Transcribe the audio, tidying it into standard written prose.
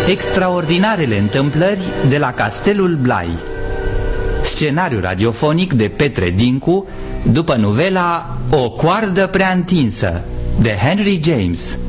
Extraordinarele întâmplări de la Castelul Blai. Scenariu radiofonic de Petre Dincu, după novela O coardă prea întinsă, de Henry James.